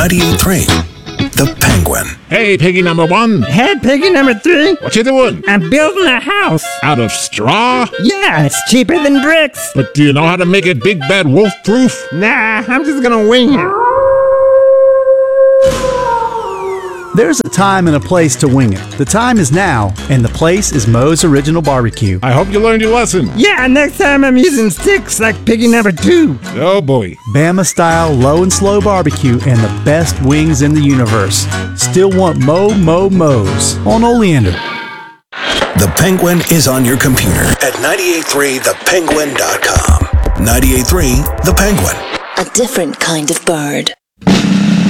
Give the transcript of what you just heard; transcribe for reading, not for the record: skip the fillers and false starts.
98.3, The Penguin. Hey, piggy number one. Hey, piggy number 3. What you doing? I'm building a house. Out of straw? Yeah, it's cheaper than bricks. But do you know how to make it big bad wolf proof? Nah, I'm just gonna wing it. There's a time and a place to wing it. The time is now, and the place is Moe's Original Barbecue. I hope you learned your lesson. Yeah, next time I'm using sticks like piggy number 2. Oh boy. Bama-style low and slow barbecue and the best wings in the universe. Still want Moe's on Oleander. The Penguin is on your computer at 98.3thepenguin.com. 98.3 The Penguin. A different kind of bird.